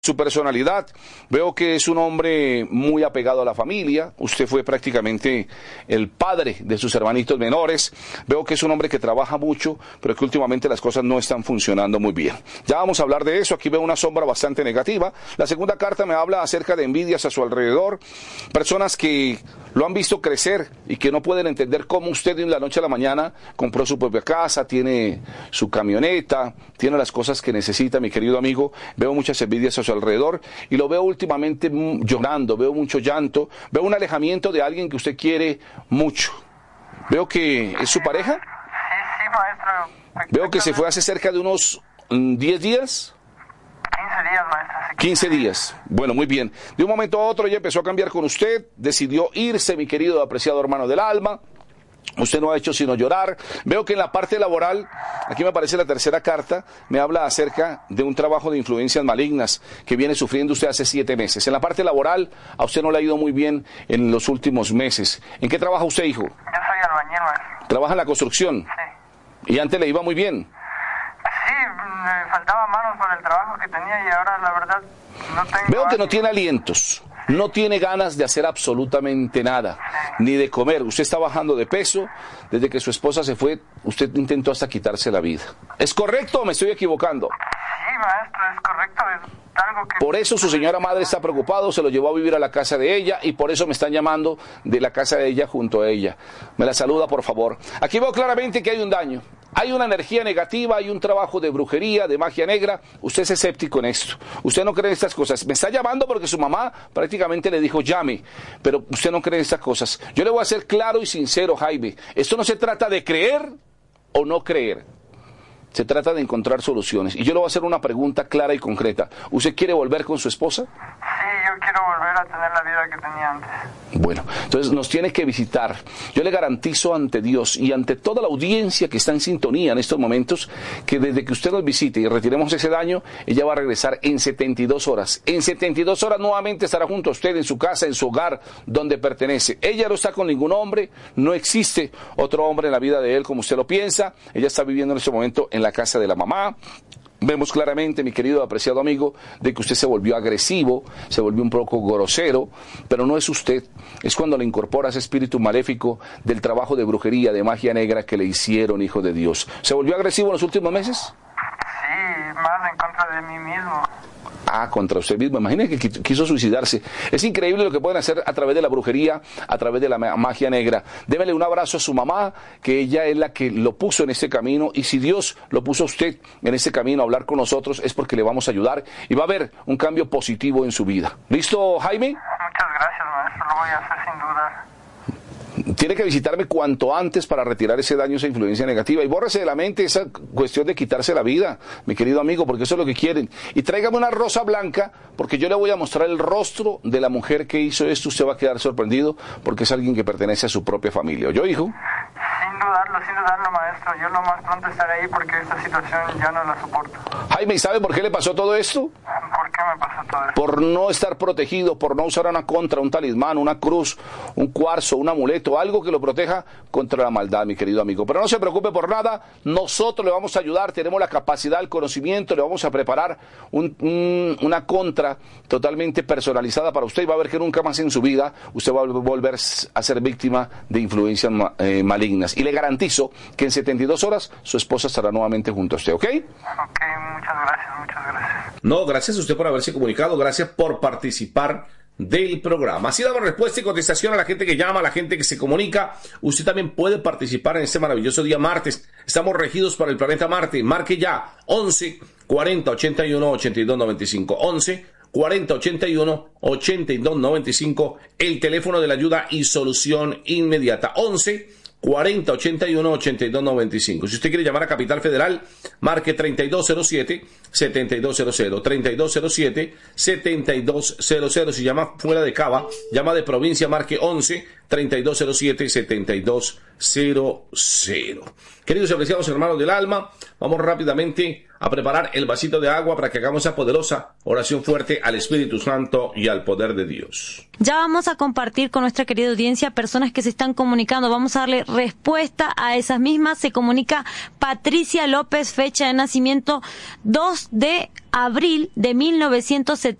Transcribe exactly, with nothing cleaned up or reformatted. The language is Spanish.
Su personalidad, veo que es un hombre muy apegado a la familia, usted fue prácticamente el padre de sus hermanitos menores, veo que es un hombre que trabaja mucho, pero que últimamente las cosas no están funcionando muy bien. Ya vamos a hablar de eso, aquí veo una sombra bastante negativa. La segunda carta me habla acerca de envidias a su alrededor, personas que lo han visto crecer y que no pueden entender cómo usted de la noche a la mañana compró su propia casa, tiene su camioneta, tiene las cosas que necesita, mi querido amigo. Veo muchas envidias a su alrededor y lo veo últimamente llorando, veo mucho llanto, veo un alejamiento de alguien que usted quiere mucho. Veo que es su pareja. Sí, sí, maestro. Veo que se fue hace cerca de unos diez días. quince días, maestro. Sí, quince días. Bueno, muy bien. De un momento a otro ella empezó a cambiar con usted, decidió irse, mi querido apreciado hermano del alma. Usted no ha hecho sino llorar. Veo que en la parte laboral, aquí me aparece la tercera carta, me habla acerca de un trabajo de influencias malignas que viene sufriendo usted hace siete meses. En la parte laboral, a usted no le ha ido muy bien en los últimos meses. ¿En qué trabaja usted, hijo? yo soy albañil, maestro. ¿Trabaja en la construcción? Sí. ¿Y antes le iba muy bien? Sí, me faltaba manos por el trabajo que tenía y ahora la verdad no tengo... Veo que no ánimo. tiene alientos. No tiene ganas de hacer absolutamente nada, ni de comer. Usted está bajando de peso. Desde que su esposa se fue, usted intentó hasta quitarse la vida. ¿Es correcto o me estoy equivocando? Sí, maestro, es correcto. Es algo que... Por eso su señora madre está preocupado, se lo llevó a vivir a la casa de ella y por eso me están llamando de la casa de ella junto a ella. Me la saluda, por favor. Aquí veo claramente que hay un daño. Hay una energía negativa, hay un trabajo de brujería, de magia negra. Usted es escéptico en esto. Usted no cree en estas cosas. Me está llamando porque su mamá prácticamente le dijo llame, pero usted no cree en estas cosas. Yo le voy a ser claro y sincero, Jaime. Esto no se trata de creer o no creer. Se trata de encontrar soluciones. Y yo le voy a hacer una pregunta clara y concreta. ¿Usted quiere volver con su esposa? Sí, yo quiero volver a tener la vida que tenía antes. Bueno, entonces nos tiene que visitar. Yo le garantizo ante Dios y ante toda la audiencia que está en sintonía en estos momentos, que desde que usted nos visite y retiremos ese daño, ella va a regresar en setenta y dos horas. En setenta y dos horas nuevamente estará junto a usted en su casa, en su hogar, donde pertenece. Ella no está con ningún hombre, no existe otro hombre en la vida de él como usted lo piensa. Ella está viviendo en este momento en la casa de la mamá. Vemos claramente, mi querido apreciado amigo, de que usted se volvió agresivo, se volvió un poco grosero, pero no es usted, es cuando le incorpora ese espíritu maléfico del trabajo de brujería, de magia negra que le hicieron, hijo de Dios. ¿Se volvió agresivo en los últimos meses? Sí, más en contra de mí mismo. Ah, contra usted mismo. Imagínese que quiso suicidarse. Es increíble lo que pueden hacer a través de la brujería, a través de la magia negra. Démele un abrazo a su mamá, que ella es la que lo puso en este camino. Y si Dios lo puso a usted en este camino a hablar con nosotros, es porque le vamos a ayudar. Y va a haber un cambio positivo en su vida. ¿Listo, Jaime? Muchas gracias, maestro. Lo voy a hacer sin duda. Tiene que visitarme cuanto antes para retirar ese daño, esa influencia negativa. Y bórrese de la mente esa cuestión de quitarse la vida, mi querido amigo, porque eso es lo que quieren. Y tráigame una rosa blanca, porque yo le voy a mostrar el rostro de la mujer que hizo esto. Usted va a quedar sorprendido, porque es alguien que pertenece a su propia familia. ¿Oyó, hijo? Sin dudarlo, sin dudarlo, maestro. Yo lo más pronto estaré ahí porque esta situación ya no la soporto. Jaime, ¿y sabe por qué le pasó todo esto? ¿Por qué me pasó todo esto? Por no estar protegido, por no usar una contra, un talismán, una cruz, un cuarzo, un amuleto, algo que lo proteja contra la maldad, mi querido amigo. Pero no se preocupe por nada, nosotros le vamos a ayudar, tenemos la capacidad, el conocimiento, le vamos a preparar un, un, una contra totalmente personalizada para usted y va a ver que nunca más en su vida usted va a volver a ser víctima de influencias eh, malignas. Y le garantizo que en setenta y dos horas su esposa estará nuevamente junto a usted, ¿ok? Ok, muchas gracias, muchas gracias. No, gracias a usted por haberse comunicado, gracias por participar del programa. Así damos respuesta y contestación a la gente que llama, a la gente que se comunica. Usted también puede participar en este maravilloso día martes. Estamos regidos para el planeta Marte. Marque ya once cuarenta ochenta y uno ochenta y dos noventa y cinco. once cuarenta ochenta y uno ochenta y dos noventa y cinco. El teléfono de la ayuda y solución inmediata. once cuarenta ochenta y uno ochenta y dos noventa y cinco. Si usted quiere llamar a Capital Federal, marque treinta y dos cero siete setenta y dos cero cero. treinta y dos cero siete setenta y dos cero cero. Si llama fuera de Cava, llama de provincia, marque once treinta y dos cero siete setenta y dos cero cero. Queridos y apreciados hermanos del alma, vamos rápidamente a preparar el vasito de agua para que hagamos esa poderosa oración fuerte al Espíritu Santo y al poder de Dios. Ya vamos a compartir con nuestra querida audiencia personas que se están comunicando. Vamos a darle respuesta a esas mismas. Se comunica Patricia López, fecha de nacimiento dos de abril de mil novecientos setenta.